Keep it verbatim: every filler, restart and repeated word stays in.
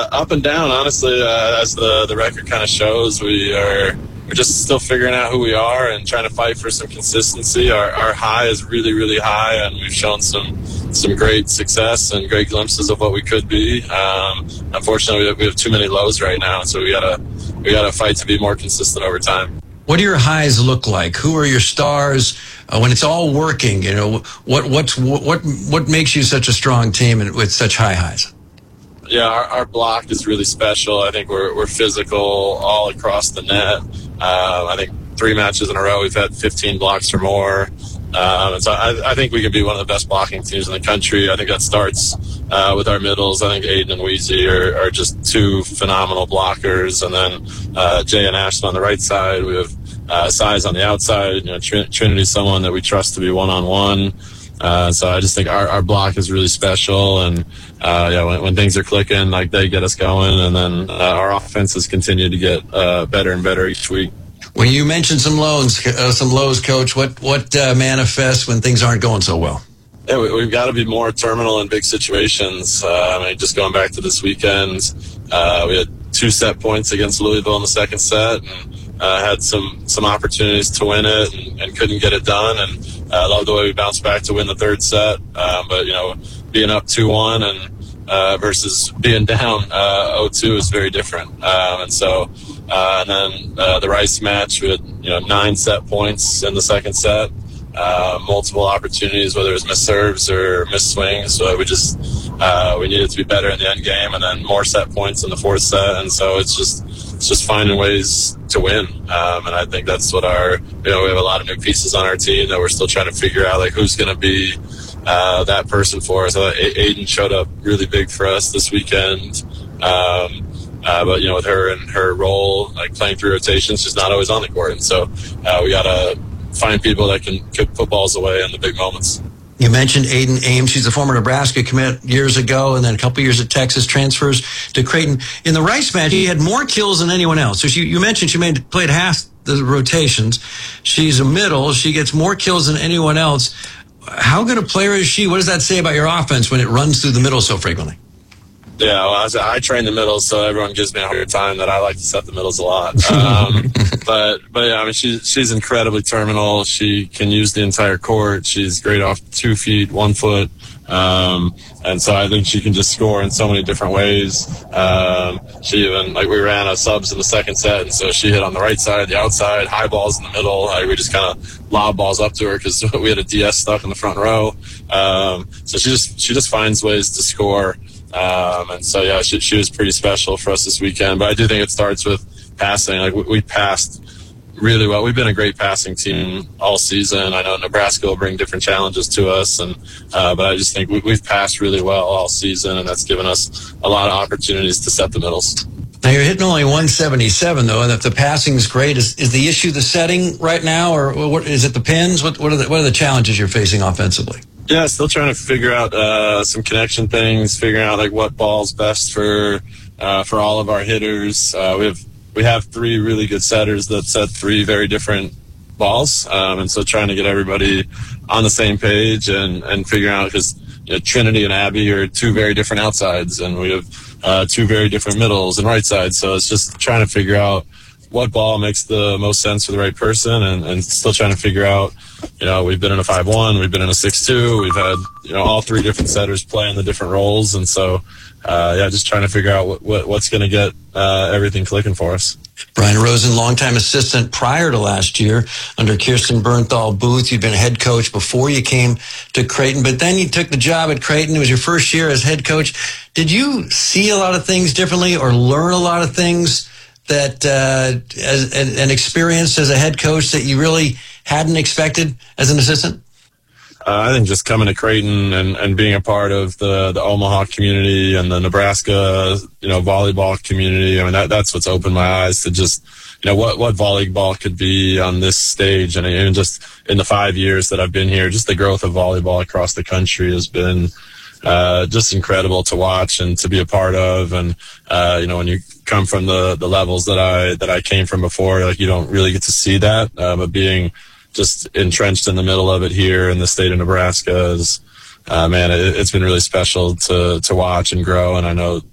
Up and down, honestly, uh, as the, the record kind of shows, we are we're just still figuring out who we are and trying to fight for some consistency. Our, our high is really, really high, and we've shown some some great success and great glimpses of what we could be. Um, unfortunately, we have, we have too many lows right now, so we gotta we gotta fight to be more consistent over time. What do your highs look like? Who are your stars uh, when it's all working? You know, what what's what what makes you such a strong team and with such high highs? Yeah, our, our block is really special. I think we're we're physical all across the net. Um, I think three matches in a row we've had fifteen blocks or more. Um, and so I, I think we could be one of the best blocking teams in the country. I think that starts uh, with our middles. I think Aiden and Weezy are, are just two phenomenal blockers. And then uh, Jay and Ashton on the right side. We have uh, Size on the outside. You know, Trin- Trinity's someone that we trust to be one-on-one. Uh, so I just think our, our block is really special. And, uh, yeah, when, when things are clicking, like, they get us going. And then uh, our offenses continue to get uh, better and better each week. When you mentioned some lows, uh, some lows, Coach, what what uh, manifests when things aren't going so well? Yeah, we, we've got to be more terminal in big situations. Uh, I mean, just going back to this weekend, uh, we had two set points against Louisville in the second set, and uh, had some some opportunities to win it, and, and couldn't get it done. And I uh, love the way we bounced back to win the third set. Um, but you know, being up two one and uh, versus being down uh, oh two is very different. Um, and so. Uh, and then uh, the Rice match, we had you know nine set points in the second set, uh, multiple opportunities, whether it was missed serves or missed swings. So we just uh, we needed to be better in the end game, and then more set points in the fourth set. And so it's just it's just finding ways to win. Um, and I think that's what our you know we have a lot of new pieces on our team that we're still trying to figure out, like who's going to be uh, that person for us. Uh, Aiden showed up really big for us this weekend. Um, Uh, but, you know, with her and her role, like playing through rotations, she's not always on the court. And so uh, we got to find people that can kick footballs away in the big moments. You mentioned Aiden Ames. She's a former Nebraska commit years ago, and then a couple years at Texas, transfers to Creighton. In the Rice match, he had more kills than anyone else. So she, you mentioned she made played half the rotations. She's a middle. She gets more kills than anyone else. How good a player is she? What does that say about your offense when it runs through the middle so frequently? Yeah, well, I, I train the middles, so everyone gives me a hard time that I like to set the middles a lot. Um, but, but yeah, I mean, she's she's incredibly terminal. She can use the entire court. She's great off two feet, one foot. Um, and so I think she can just score in so many different ways. Um, she even, like, we ran a subs in the second set, and so she hit on the right side, the outside, high balls in the middle. Like, we just kind of lob balls up to her because we had a D S stuck in the front row. Um, so she just she just finds ways to score. Um, and so, yeah, she, she was pretty special for us this weekend. But I do think it starts with passing. Like, we, we passed really well. We've been a great passing team all season. I know Nebraska will bring different challenges to us, and uh, but I just think we, we've passed really well all season, and that's given us a lot of opportunities to set the middles. Now, you're hitting only one seventy-seven, though, and if the passing is great, is, is the issue the setting right now, or what, is it the pins? What, what, are the, what are the challenges you're facing offensively? Yeah, still trying to figure out uh, some connection things, figuring out like what ball's best for uh, for all of our hitters. Uh, we have we have three really good setters that set three very different balls, um, and so trying to get everybody on the same page and and figuring out, because you know, Trinity and Abby are two very different outsides, and we have uh, two very different middles and right sides. So it's just trying to figure out what ball makes the most sense for the right person, and, and still trying to figure out, you know, we've been in a five one, we've been in a six two, we've had, you know, all three different setters playing the different roles. And so, uh, yeah, just trying to figure out what, what what's going to get uh, everything clicking for us. Brian Rosen, longtime assistant prior to last year under Kirsten Bernthal Booth. You'd been a head coach before you came to Creighton, but then you took the job at Creighton. It was your first year as head coach. Did you see a lot of things differently or learn a lot of things that uh, as an experience as a head coach that you really hadn't expected as an assistant? Uh, I think just coming to Creighton and, and being a part of the, the Omaha community and the Nebraska, you know, volleyball community. I mean, that, that's what's opened my eyes to just, you know, what, what volleyball could be on this stage. And even just in the five years that I've been here, just the growth of volleyball across the country has been uh, just incredible to watch and to be a part of. And, uh, you know, when you come from the, the levels that I, that I came from before, like, you don't really get to see that. Uh, but being just entrenched in the middle of it here in the state of Nebraska is, uh, man, it, it's been really special to, to watch and grow. And I know